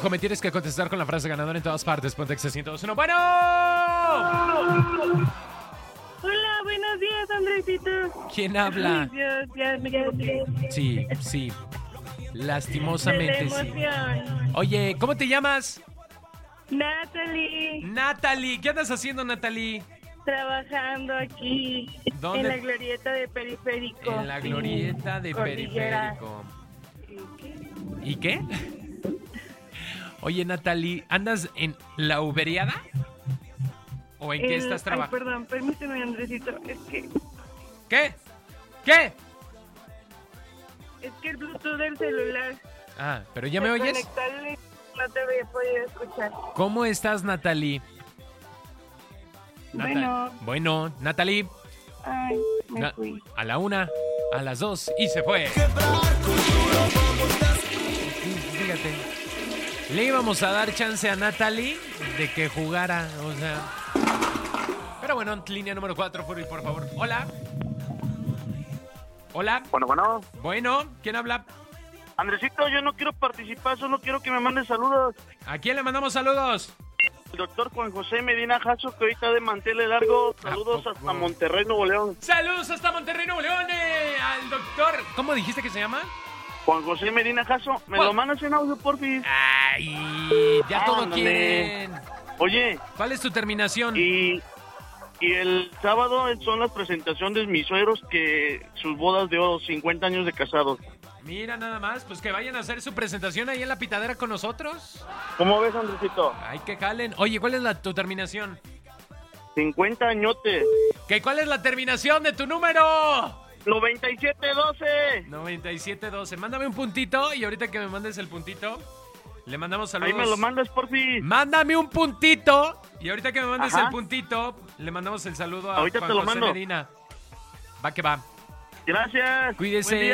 Ojo, me tienes que contestar con la frase ganadora en todas partes. Ponte Exa 102.1. ¡Bueno! Hola, buenos días, Andresito. ¿Quién habla? Ay, Dios, ya. Sí. Lastimosamente, De sí. emoción. Oye, ¿cómo te llamas? Natalie, ¿Qué andas haciendo, Natalie? trabajando aquí ¿Dónde? en la glorieta de Periférico. En la glorieta de Cordillera. Periférico. ¿Y qué? Oye, Natalie, ¿andas en la uberiada? ¿O en qué estás trabajando? Perdón, permíteme, Andresito. Es ¿Qué? que el Bluetooth del celular. Ah, ¿pero ya me oyes? Conectarle, no te había podido escuchar. ¿Cómo estás, Natalie? Bueno, Natalie. Ay, me fui. A la 1, a las 2 y se fue. Fíjate. Le íbamos a dar chance a Natalie de que jugara, o sea. Pero bueno, línea número 4, por favor. Hola. Hola. Bueno, ¿quién habla? Andresito, yo no quiero participar, solo quiero que me mandes saludos. ¿A quién le mandamos saludos? El doctor Juan José Medina Jasso, que ahorita de manteles largo. Saludos hasta Monterrey, Nuevo León. Saludos hasta Monterrey, Nuevo León, al doctor. ¿Cómo dijiste que se llama? Juan José Medina Jasso, ¿me lo mandas en audio, porfis? Ay, ya todo Ándale. quieren. Oye, ¿Cuál es tu terminación? y el sábado son las presentaciones de mis suegros, que sus bodas de oro, 50 años de casados. Mira nada más, pues que vayan a hacer su presentación ahí en la pitadera con nosotros. ¿Cómo ves, Andresito? Ay, que jalen. Oye, ¿cuál es tu terminación? 50 añotes. ¿Cuál es la terminación de tu número? 9712. 9712. Mándame un puntito y ahorita que me mandes el puntito, le mandamos saludos. Ahí me lo mandas, porfis. Mándame un puntito y ahorita que me mandes Ajá. el puntito, le mandamos el saludo a Ahorita Juan te lo José mando. Medina. Va que va. Gracias. Cuídese. Buen día.